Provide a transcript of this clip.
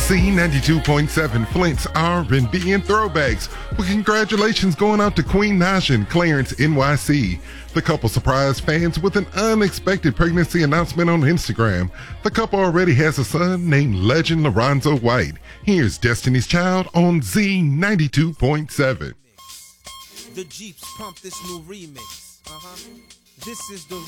Z92.7 Flint's R&B and throwbacks. Well, congratulations going out to Queen Naja and Clarence NYC. The couple surprised fans with an unexpected pregnancy announcement on Instagram. The couple already has a son named Legend Lorenzo White. Here's Destiny's Child on Z92.7. The Jeeps pump this new remix. This is the